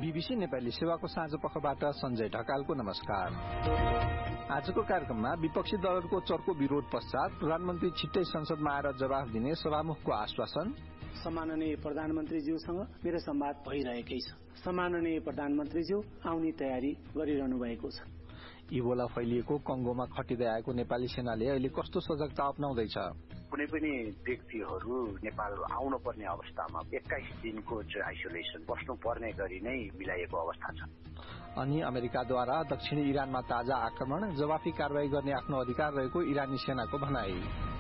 BBC Nepali सेवाको साँझ पखबाट सञ्जय ढकालको नमस्कार। आजको कार्यक्रममा विपक्षी दलहरूको चर्को विरोध पश्चात प्रधानमन्त्री छिट्टै संसदमा आएर जवाफ दिने सभामुखको आश्वासन, सम्माननीय प्रधानमन्त्रीज्यूसँग मेरो संवाद भइरहेकै छ। सम्माननीय प्रधानमन्त्रीज्यू आउने तयारी गरिरहनु भएको छ। इबोला फैलिएको कंगोमा खटिँदै आएको नेपाली सेनाले अहिले कस्तो सजगता अपनाउँदैछ? कुनै पनि व्यक्तिहरू नेपाल आउन पर्ने अवस्थामा 21 दिनको आइसोलेसन बस्नु पर्ने गरी नै मिलाइएको अवस्था छ। अनि अमेरिकाद्वारा दक्षिणी इरानमा ताजा आक्रमण, जवाफी कारवाही गर्ने आफ्नो अधिकार रहेको इरानी सेनाको भनाई।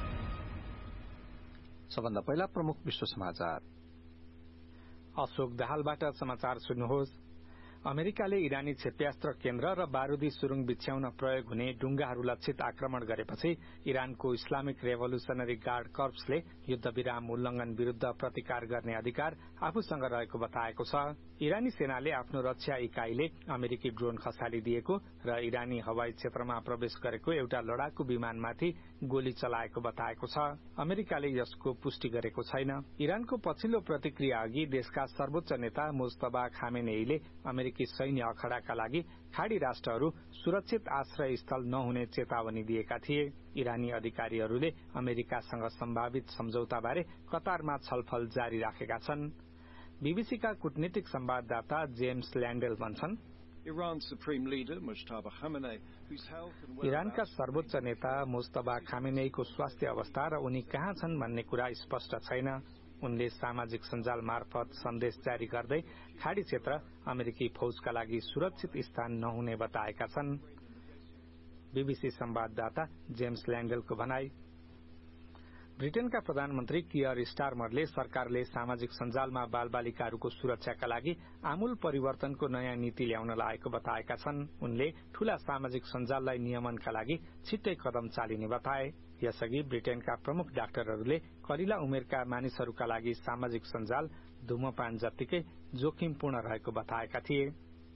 सबभन्दा पहिला प्रमुख विश्व समाचार। अशोक दाहालबाट समाचार सुन्नुहोस्। अमेरिकाले इरानी क्षेप्यास्त्र केन्द्र र बारूदी सुरुङ बिछ्याउन प्रयोग हुने डुंगाहरू लक्षित आक्रमण गरेपछि इरानको इस्लामिक रेभोल्युसनरी गार्ड कर्प्सले युद्धविराम उल्लंघन विरूद्ध प्रतिकार गर्ने अधिकार आफूसँग रहेको बताएको छ। इरानी सेनाले आफ्नो रक्षा इकाईले अमेरिकी ड्रोन खसालिदिएको र इरानी हवाई क्षेत्रमा प्रवेश गरेको एउटा लडाकु विमानमाथि गोली चलाएको बताएको छ। अमेरिकाले यसको पुष्टि गरेको छैन। इरानको पछिल्लो प्रतिक्रिया अघि देशका सर्वोच्च नेता मुस्तफा खामेनेईले अमेरिकी सैन्य अखडाका लागि खाड़ी राष्ट्रहरू सुरक्षित आश्रय स्थल नहुने चेतावनी दिएका थिए। इरानी अधिकारीहरूले अमेरिकासँग सम्भावित सम्झौताबारे कतारमा छलफल जारी राखेका छन्। बीबीसीका कूटनीतिक संवाददाता जेम्स ल्यान्डेल भन्छन्, इरानका सर्वोच्च नेता मुस्तफा खामेनेईको स्वास्थ्य अवस्था र उनी कहाँ छन् भन्ने कुरा स्पष्ट छैन। उनले सामाजिक सञ्जाल मार्फत सन्देश जारी गर्दै खाड़ी क्षेत्र अमेरिकी फौजका लागि सुरक्षित स्थान नहुने बताएका छन्। बीबीसी संवाददाता जेम्स ल्यान्डेलको भनाई। ब्रिटेनका प्रधानमन्त्री कियर स्टारमरले सरकारले सामाजिक सञ्जालमा बालबालिकाहरूको सुरक्षाका लागि आमूल परिवर्तनको नयाँ नीति ल्याउन लागेको बताएका छन्। उनले ठूला सामाजिक सञ्जाललाई नियमनका लागि छिट्टै कदम चालिने बताए। यसअघि ब्रिटेनका प्रमुख डाक्टरहरूले कलिला उमेरका मानिसहरूका लागि सामाजिक सञ्जाल धूमपान जत्तिकै जोखिमपूर्ण रहेको बताएका थिए।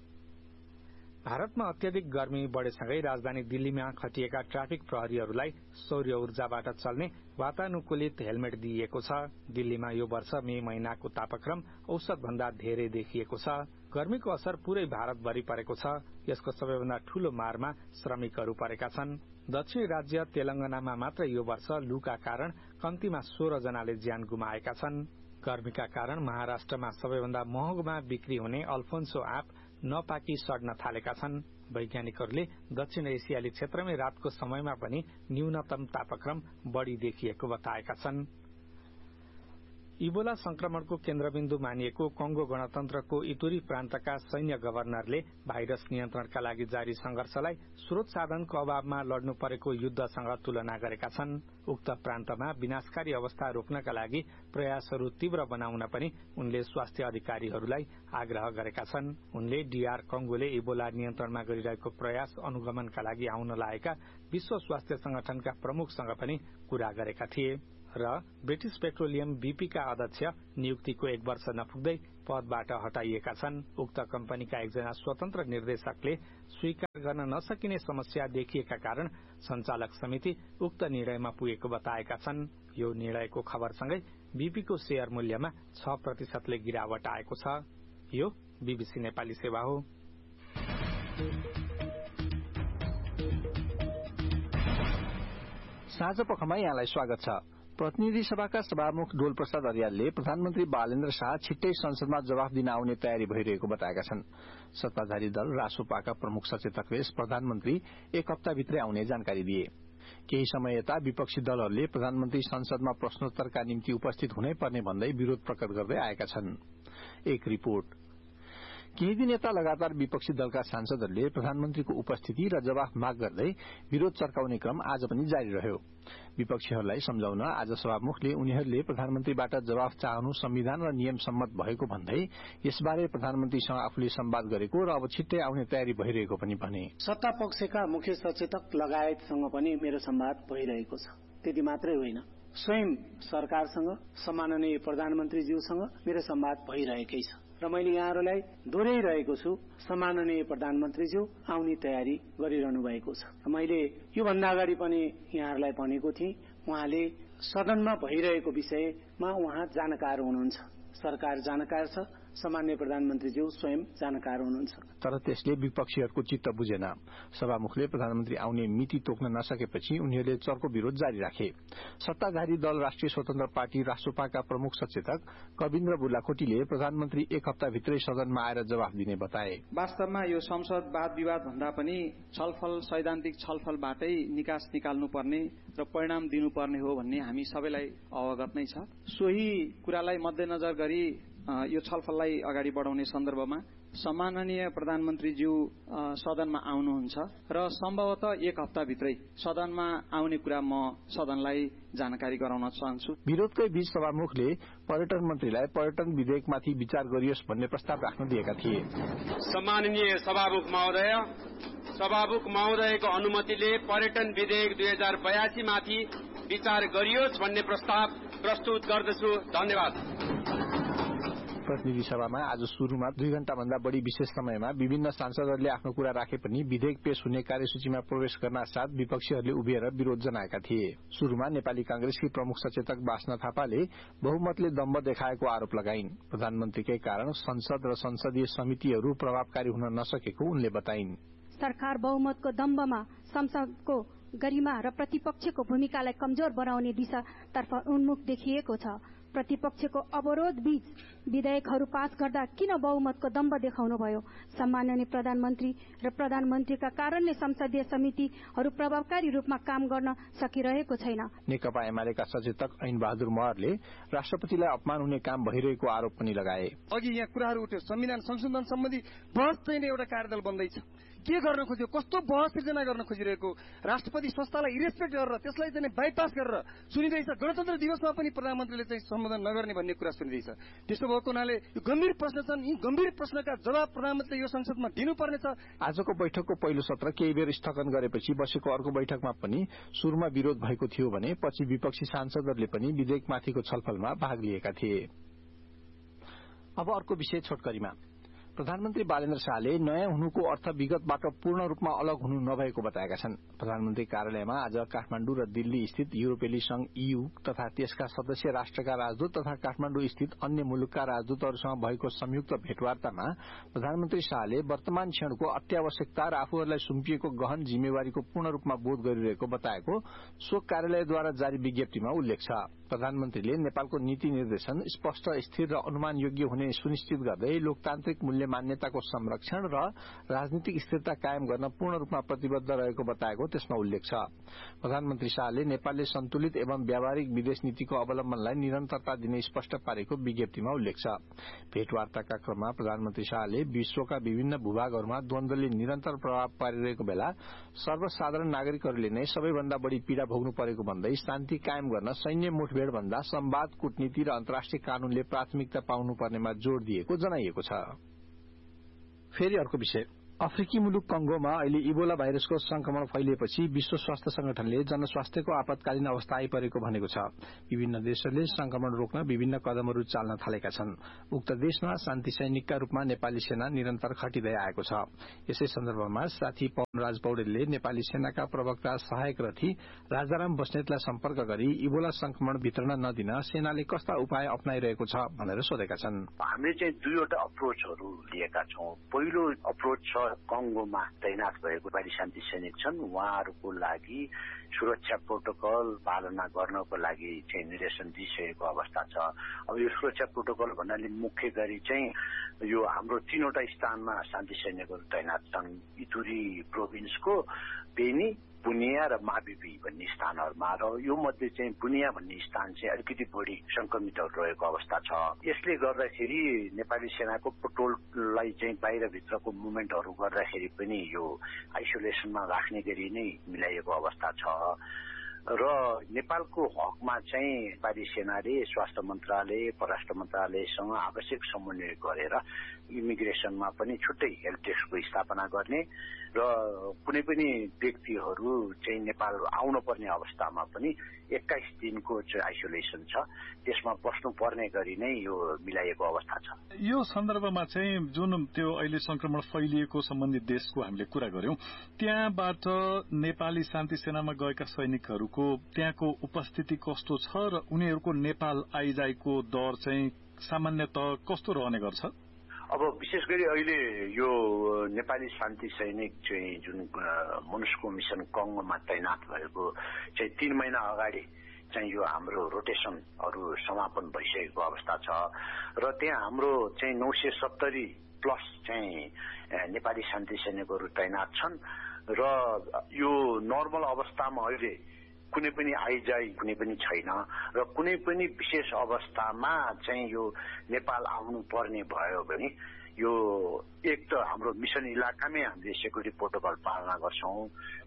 भारतमा अत्यधिक गर्मी बढेसँगै राजधानी दिल्लीमा खटिएका ट्राफिक प्रहरीहरूलाई सौर्य ऊर्जाबाट चल्ने वातानुकूलित हेलमेट दिइएको छ। दिल्लीमा यो वर्ष मे महिनाको तापक्रम औसत भन्दा धेरै देखिएको छ। गर्मीको असर पूरै भारतभरि परेको छ। यसको सबैभन्दा ठूलो मारमा श्रमिकहरू परेका छन्। दक्षिणी राज्य तेलंगानामा मात्र यो वर्ष लूका कारण कम्तीमा 16 जनाले ज्यान गुमाएका छन्। गर्मीका कारण महाराष्ट्रमा सबैभन्दा महँगोमा बिक्री हुने अल्फोन्सो आँप नपाकी सड्न थालेका छन्। वैज्ञानिकहरूले दक्षिण एसियाली क्षेत्रमै रातको समयमा पनि न्यूनतम तापक्रम बढ़ी देखिएको बताएका छन्। इबोला संक्रमणको केन्द्रबिन्दु मानिएको कंगो गणतन्त्रको इतुरी प्रान्तका सैन्य गभर्नरले भाइरस नियन्त्रणका लागि जारी संघर्षलाई स्रोत साधनको अभावमा लड्नु परेको युद्धसँग तुलना गरेका छन्। उक्त प्रान्तमा विनाशकारी अवस्था रोक्नका लागि प्रयासहरू तीव्र बनाउन पनि उनले स्वास्थ्य अधिकारीहरूलाई आग्रह गरेका छन्। उनले डीआर कंगोले इबोला नियन्त्रणमा गरिरहेको प्रयास अनुगमनका लागि आउन लागेका विश्व स्वास्थ्य संगठनका प्रमुखसँग पनि कुरा गरेका थिए र ब्रिटिश पेट्रोलियम बीपी का अध्यक्ष नियुक्तिको 1 वर्ष नपुग्दै पदबाट हटाइएका छन्। उक्त कम्पनीका एकजना स्वतन्त्र निर्देशकले स्वीकार गर्न नसकिने समस्या देखिएका कारण सञ्चालक समिति उक्त निर्णयमा पुगेको बताएका छन्। यो निर्णयको खबरसँगै बीपी को शेयर मूल्यमा 6% ले गिरावट आएको छ। यो बीबीसी नेपाली सेवा हो। साँझ पखमा यहाँलाई स्वागत छ। प्रतिनिधि सभाका सभामुख डोल प्रसाद अर्यालले प्रधानमन्त्री बालेन्द्र शाह छिट्टै संसदमा जवाफ दिन आउने तयारी भइरहेको बताएका छन्। सत्ताधारी दल रासोपाका प्रमुख सचेतकले प्रधानमन्त्री 1 हप्ताभित्रै आउने जानकारी दिए। केही समय यता विपक्षी दलहरूले प्रधानमन्त्री संसदमा प्रश्नोत्तरका निम्ति उपस्थित हुनै पर्ने भन्दै विरोध प्रकट गर्दै आएका छन्। एक रिपोर्ट। केही दिन यता लगातार विपक्षी दलका सांसदहरूले प्रधानमन्त्रीको उपस्थिति र जवाफ माग गर्दै विरोध चर्काउने क्रम आज पनि जारी रह्यो। विपक्षीहरूलाई सम्झाउन आज सभामुखले उनीहरूले प्रधानमन्त्रीबाट जवाफ चाहनु संविधान र नियम सम्मत भएको भन्दै यसबारे प्रधानमन्त्रीसँग आफूले संवाद गरेको र अब छिट्टै आउने तयारी भइरहेको पनि भने। सत्ता पक्षका मुख्य सचेतक लगायतसँग पनि मेरो संवाद भइरहेको छ। त्यति मात्रै होइन, स्वयं सरकारसँग सम्माननीय प्रधानमन्त्रीज्यूसँग मेरो संवाद भइरहेकै छ र मैले यहाँहरूलाई दोहोर्याइरहेको छु, सम्माननीय प्रधानमन्त्रीज्यू आउने तयारी गरिरहनु भएको छ। मैले यो भन्दा अगाडि पनि यहाँहरूलाई भनेको थिएँ, उहाँले सदनमा भइरहेको विषयमा उहाँ जानकार हुनुहुन्छ, सरकार जानकार छ, सामान्य प्रधानमन्त्रीज्यू स्वयं जानकार हुनुहुन्छ। तर त्यसले विपक्षीहरूको चित्त बुझेन। सभामुखले प्रधानमन्त्री आउने मिति तोक्न नसकेपछि उनीहरूले चर्को विरोध जारी राखे। सत्ताधारी दल राष्ट्रिय स्वतन्त्र पार्टी रासोपाका प्रमुख सचेतक कविन्द्र बुर्लाकोटीले प्रधानमन्त्री एक हप्ताभित्रै सदनमा आएर जवाफ दिने बताए। वास्तवमा यो संसद वाद विवाद भन्दा पनि छलफल सैद्धान्तिक छलफलबाटै निकास निकाल्नुपर्ने र परिणाम दिनुपर्ने हो भन्ने हामी सबैलाई अवगत नै छ। सोही कुरालाई मध्यनजर गरी यो छलफललाई अगाडि बढाउने सन्दर्भमा सम्माननीय प्रधानमन्त्रीज्यू सदनमा आउनुहुन्छ र सम्भवतः एक हप्ताभित्रै सदनमा आउने कुरा म सदनलाई जानकारी गराउन चाहन्छु। विरोधकै बीच सभामुखले पर्यटन मन्त्रीलाई पर्यटन विधेयकमाथि विचार गरियोस् भन्ने प्रस्ताव राख्न दिएका थिए। सम्माननीय सभामुख महोदयको अनुमतिले पर्यटन विधेयक 2082 माथि विचार गरियोस् भन्ने प्रस्ताव प्रस्तुत गर्दछु। धन्यवाद। प्रतिनिधि सभामा आज शुरूमा 2 घण्टाभन्दा बढ़ी विशेष समयमा विभिन्न सांसदहरूले आफ्नो कुरा राखे पनि विधेयक पेश हुने कार्यसूचीमा प्रवेश गर्न साथ विपक्षीहरूले उभिएर विरोध जनाएका थिए। शुरूमा नेपाली कांग्रेसकी प्रमुख सचेतक बास्ना थापाले बहुमतले दम्ब देखाएको आरोप लगाइन्। प्रधानमन्त्रीकै कारण संसद र संसदीय समितिहरू प्रभावकारी हुन नसकेको उनले बताइन्। सरकार बहुमतको दम्बमा संसदको गरिमा र प्रतिपक्षको भूमिकालाई कमजोर बनाउने दिशातर्फ उन्मुख देखिएको छ। प्रतिपक्षको अवरोध बीच विधेयकहरू पास गर्दा किन बहुमतको दम्ब देखाउनुभयो? सम्माननीय प्रधानमन्त्री र प्रधानमन्त्रीका कारणले संसदीय समितिहरू प्रभावकारी रूपमा काम गर्न सकिरहेको छैन। नेकपा एमालेका सचेतक ऐन बहादुर महरले राष्ट्रपतिलाई अपमान हुने काम भइरहेको आरोप पनि लगाए। अघि यहाँ कुराहरू उठ्यो, संविधान संशोधन सम्बन्धी बहस चाहिँ एउटा कार्यदल बन्दैछ। के गर्न खोज्यो? कस्तो बहस सिर्जना गर्न खोजिरहेको? राष्ट्रपति संस्थालाई इरेस्पेक्ट गरेर त्यसलाई चाहिँ बाइपास गरेर सुनिँदैछ। गणतन्त्र दिवसमा पनि प्रधानमन्त्रीले चाहिँ सम्बोधन नगर्ने भन्ने कुरा सुनिँदैछ। त्यसो भएको हुनाले यो गम्भीर प्रश्न छन्। यी गम्भीर प्रश्नका जवाब प्रधानमन्त्रीले यो संसदमा दिनुपर्नेछ। आजको बैठकको पहिलो सत्र केही बेर स्थगन गरेपछि बसेको अर्को बैठकमा पनि सुरुमा विरोध भएको थियो भने पछि विपक्षी सांसदहरूले पनि विधेयकमाथिको छलफलमा भाग लिएका थिए। अब अर्को विषय छोटकरीमा। प्रधानमन्त्री बालेन्द्र शाहले नयाँ हुनुको अर्थ विगतबाट पूर्ण रूपमा अलग हुनु नभएको बताएका छन्। प्रधानमन्त्री कार्यालयमा आज काठमाडौँ र दिल्ली स्थित युरोपेली संघ EU तथा त्यसका सदस्य राष्ट्रका राजदूत तथा काठमाडौँ स्थित अन्य मुलुकका राजदूतहरूसँग भएको संयुक्त भेटवार्तामा प्रधानमन्त्री शाहले वर्तमान क्षणको अत्यावश्यकता र आफूहरूलाई सुम्पिएको गहन जिम्मेवारीको पूर्ण रूपमा बोध गरिरहेको बताएको सो कार्यालयद्वारा जारी विज्ञप्तिमा उल्लेख छ। प्रधानमन्त्रीले नेपालको नीति निर्देशन स्पष्ट, स्थिर र अनुमानयोग्य हुने सुनिश्चित गर्दै लोकतान्त्रिक मूल्य मान्यताको संरक्षण र राजनीतिक स्थिरता कायम गर्न पूर्ण रूपमा प्रतिबद्ध रहेको बताएको त्यसमा उल्लेख छ। प्रधानमन्त्री शाहले नेपालले सन्तुलित एवं व्यावहारिक विदेश नीतिको अवलम्बनलाई निरन्तरता दिने स्पष्ट पारेको विज्ञप्तिमा उल्लेख छ। भेटवार्ताका क्रममा प्रधानमन्त्री शाहले विश्वका विभिन्न भूभागहरूमा द्वन्द्वले निरन्तर प्रभाव पारिरहेको बेला सर्वसाधारण नागरिकहरूले नै सबैभन्दा बढ़ी पीड़ा भोग्नु परेको भन्दै शान्ति कायम गर्न सैन्य मुठभेड़ भन्दा संवाद, कूटनीति र अन्तर्राष्ट्रिय कानूनले प्राथमिकता पाउनुपर्नेमा जोड़ दिएको जनाइएको छ। फेरि अर्को विषय। अफ्रिकी मुलुक कंगोमा अहिले इबोला भाइरसको संक्रमण फैलिएपछि विश्व स्वास्थ्य संगठनले जनस्वास्थ्यको आपतकालीन अवस्था आइपरेको भनेको छ। विभिन्न देशहरूले संक्रमण रोक्न विभिन्न कदमहरू चाल्न थालेका छन्। उक्त देशमा शान्ति सैनिकका रूपमा नेपाली सेना निरन्तर खटिँदै आएको छ। यसै सन्दर्भमा साथी पवनराज पौडेलले नेपाली सेनाका प्रवक्ता सहायक रथी राजाराम बस्नेतलाई सम्पर्क गरी इबोला संक्रमण भित्रन नदिन सेनाले कस्ता उपाय अपनाइरहेको छ भनेर सोधेका छन्। हामीले चाहिँ दुईवटा अप्रोचहरू लिएका छौं। पहिलो अप्रोच छ कंगोमा तैनात भएको नेपाली शान्ति सैनिक छन्, उहाँहरूको लागि सुरक्षा प्रोटोकल पालना गर्नको लागि चाहिँ निर्देशन दिइसकेको अवस्था छ। अब यो सुरक्षा प्रोटोकल भन्नाले मुख्य गरी चाहिँ यो हाम्रो 3वटा स्थानमा शान्ति सैनिकहरू तैनात छन्। इतुरी प्रोभिन्सको बेनी, बुनिया र माबिबी भन्ने स्थानहरूमा, र यो मध्ये चाहिँ बुनिया भन्ने स्थान चाहिँ अलिकति बढी संक्रमितहरू रहेको अवस्था छ। यसले गर्दाखेरि नेपाली सेनाको पेट्रोललाई चाहिँ बाहिरभित्रको मुभमेन्टहरू गर्दाखेरि पनि यो आइसोलेसनमा राख्ने गरी नै मिलाइएको अवस्था छ। र नेपालको हकमा चाहिँ नेपाली सेनाले स्वास्थ्य मन्त्रालय, परराष्ट्र मन्त्रालयसँग आवश्यक समन्वय गरेर इमिग्रेसनमा पनि छुट्टै हेल्प डेस्कको स्थापना गर्ने र कुनै पनि व्यक्तिहरू चाहिँ नेपाल आउन पर्ने अवस्थामा पनि 21 दिनको चाहिँ आइसोलेसन छ, त्यसमा बस्नु पर्ने गरी नै यो मिलाइएको अवस्था छ। यो सन्दर्भमा चाहिँ जुन त्यो अहिले संक्रमण फैलिएको सम्बन्धित देशको हामीले कुरा गर्यौं, त्यहाँबाट नेपाली शान्ति सेनामा गएका सैनिकहरूको त्यहाँको उपस्थिति कस्तो छ र उनीहरूको नेपाल आइजाइको दर चाहिँ सामान्यतः कस्तो रहने गर्छ? अब विशेष गरी अहिले यो नेपाली शान्ति सैनिक चाहिँ जुन मोनुस्को मिसन कङ्गोमा तैनात भएको चाहिँ 3 महिना अगाडि चाहिँ यो हाम्रो रोटेसनहरू समापन भइसकेको अवस्था छ र त्यहाँ हाम्रो चाहिँ 970 प्लस चाहिँ नेपाली शान्ति सैनिकहरू तैनात छन् र यो नर्मल अवस्थामा अहिले कुनै पनि आइजाई कुनै पनि छैन र कुनै पनि विशेष अवस्थामा चाहिँ यो नेपाल आउनु पर्ने भयो भने यो एक त हाम्रो मिसन इलाकामै हामीले सेक्युरिटी प्रोटोकल पालना गर्छौं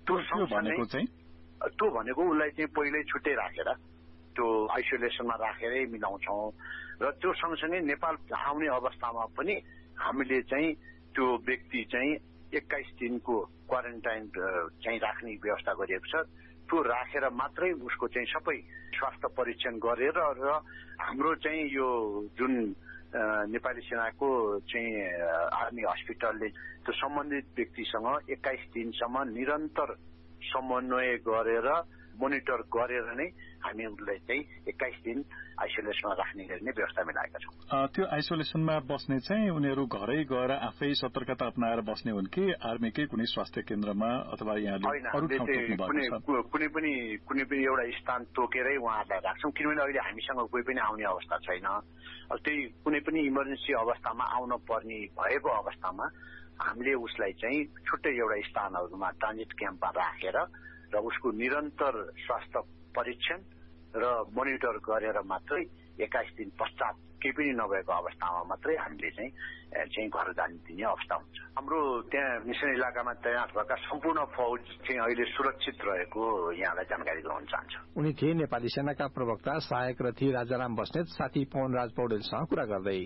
त्यो भनेको उसलाई चाहिँ पहिल्यै छुट्टै राखेर त्यो आइसोलेसनमा राखेरै मिलाउँछौं र त्यो सँगसँगै नेपाल आउने अवस्थामा पनि हामीले चाहिँ त्यो व्यक्ति चाहिँ 21 दिनको क्वारेन्टाइन चाहिँ राख्ने व्यवस्था गरिएको छ त्यो राखेर मात्रै उसको चाहिँ सबै स्वास्थ्य परीक्षण गरेर र हाम्रो चाहिँ यो जुन नेपाली सेनाको चाहिँ आर्मी हस्पिटलले त्यो सम्बन्धित व्यक्तिसँग 21 दिनसम्म निरन्तर समन्वय गरेर मोनिटर गरेर नै हामी उनलाई चाहिँ 21 दिन आइसोलेसनमा राख्ने गर्ने व्यवस्था मिलाएका छौं। त्यो आइसोलेसनमा बस्ने चाहिँ उनीहरू घरै गएर आफै सतर्कता अपनाएर बस्ने हुन् कि आर्मीकै कुनै स्वास्थ्य केन्द्रमा अथवा यहाँले अरु ठाउँ कुनै पनि एउटा स्थान तोकेरै उहाँहरूलाई राख्छौं किनभने अहिले हामीसँग कोही पनि आउने अवस्था छैन। त्यही कुनै पनि इमर्जेन्सी अवस्थामा आउन पर्ने भएको अवस्थामा हामीले उसलाई चाहिँ छुट्टै एउटा स्थानहरूमा ट्रान्जिट क्याम्पमा राखेर र उसको निरन्तर स्वास्थ्य परीक्षण र मोनिटर गरेर मात्रै 21 दिन पश्चात केही पनि नभएको अवस्थामा मात्रै हामीले चाहिँ घर जान दिने अवस्था हुन्छ। हाम्रो त्यहाँ मिसन इलाकामा तैनात भएका सम्पूर्ण फौज चाहिँ अहिले सुरक्षित रहेको यहाँलाई जानकारी गराउन चाहन्छु। उनी थिए नेपाली सेनाका प्रवक्ता सहायक रथी राजाराम बस्नेत साथी पवनराज पौडेलसँग कुरा गर्दै।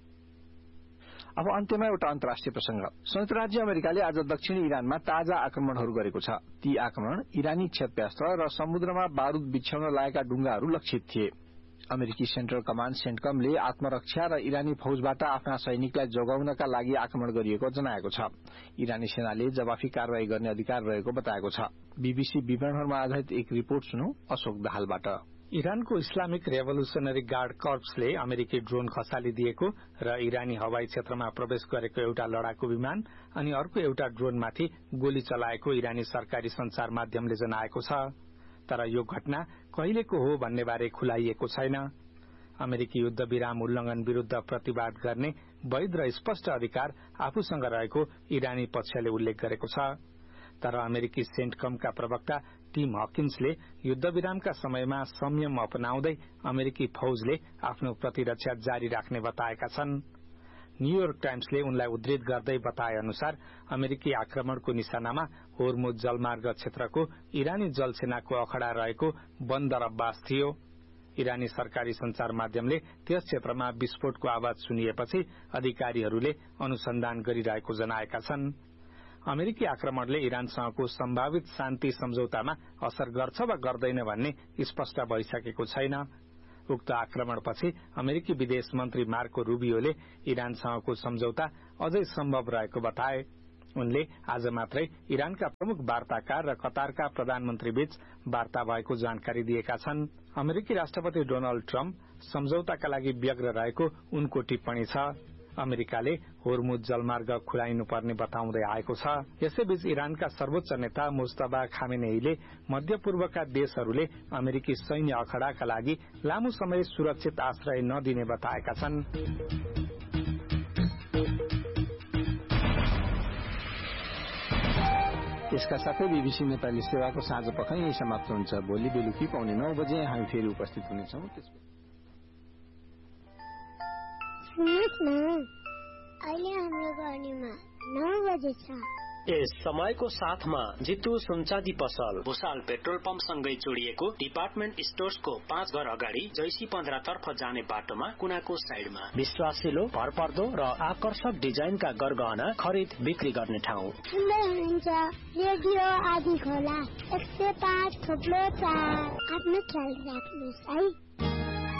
अब अन्त्यमा एउटा अन्तर्राष्ट्रिय प्रसंग। संयुक्त राज्य अमेरिकाले आज दक्षिणी इरानमा ताजा आक्रमणहरू गरेको छ। ती आक्रमण इरानी क्षेपणास्त्र र समुद्रमा बारूद बिछ्याउन लागेका डुंगाहरू लक्षित थिए। अमेरिकी सेन्ट्रल कमाण्ड सेन्टकमले आत्मरक्षा र इरानी फौजबाट आफ्ना सैनिकलाई जोगाउनका लागि आक्रमण गरिएको जनाएको छ। इरानी सेनाले जवाफी कारवाही गर्ने अधिकार रहेको बताएको छ। बीबीसी विवरणहरूमा आधारित एक रिपोर्ट सुनौ अशोक दाहालबाट। इरानको इस्लामिक रेभोल्युसनरी गार्ड कर्प्सले अमेरिकी ड्रोन खसालिदिएको र इरानी हवाई क्षेत्रमा प्रवेश गरेको एउटा लडाकु विमान अनि अर्को एउटा ड्रोनमाथि गोली चलाएको इरानी सरकारी संचार माध्यमले जनाएको छ। तर यो घटना कहिलेको हो भन्ने बारे खुलाइएको छैन। अमेरिकी युद्ध विराम उल्लंघन विरूद्ध प्रतिवाद गर्ने वैध र स्पष्ट अधिकार आफूसँग रहेको इरानी पक्षले उल्लेख गरेको छ। तर अमेरिकी सेन्टकमका प्रवक्ता टिम हकिन्सले युद्धविरामका समयमा संयम अपनाउँदै अमेरिकी फौजले आफ्नो प्रतिरक्षा जारी राख्ने बताएका छन्। न्यूयोर्क टाइम्सले उनलाई उद्धृत गर्दै बताए अनुसार अमेरिकी आक्रमणको निशानामा होर्मुज जलमार्ग क्षेत्रको इरानी जलसेनाको अखडा रहेको बन्दरअब्बास थियो। इरानी सरकारी संचार माध्यमले त्यस क्षेत्रमा विस्फोटको आवाज सुनिएपछि अधिकारीहरूले अनुसन्धान गरिरहेको जनाएका छन्। अमेरिकी आक्रमणले इरानसँगको सम्भावित शान्ति सम्झौतामा असर गर्छ वा गर्दैन भन्ने स्पष्ट भइसकेको छैन। उक्त आक्रमणपछि अमेरिकी विदेश मन्त्री मार्को रूबियोले इरानसँगको सम्झौता अझै सम्भव रहेको बताए। उनले आज मात्रै इरानका प्रमुख वार्ताकार र कतारका प्रधानमन्त्री बीच वार्ता भएको जानकारी दिएका छन्। अमेरिकी राष्ट्रपति डोनाल्ड ट्रम्प सम्झौताका लागि व्यग्र रहेको उनको टिप्पणी छ। अमेरिकाले होर्मुज जलमार्ग खुलाइनुपर्ने बताउँदै आएको छ। यसैबीच इरानका सर्वोच्च नेता मुस्तफा खामेनेईले मध्यपूर्वका देशहरूले अमेरिकी सैन्य अखडाका लागि लामो समय सुरक्षित आश्रय नदिने बताएका छन्। यसका साथै बीबीसी नेपाली सेवाको साँझ पख यही समाप्त हुन्छ। भोलि बेलुकी 9:15 बजे हामी फेरि उपस्थित हुनेछौँ। अहिले हाम्रो घरमा 9 बजे छ। यस समयको साथमा जितु सुनचादी पसल भुसाल पेट्रोल पम्प सँगै जोडिएको डिपार्टमेन्ट स्टोर्सको 5 घर अगाडि जैसी 15 तर्फ जाने बाटोमा कुनाको साइडमा विश्वासिलो भरपर्दो र आकर्षक डिजाइनका गरगहना खरिद बिक्री गर्ने ठाउँ। सुन्दै हुनुहुन्छ रेडियो आदि खोला 105.4। आफ्नो ख्याल राख्नुहोस् है।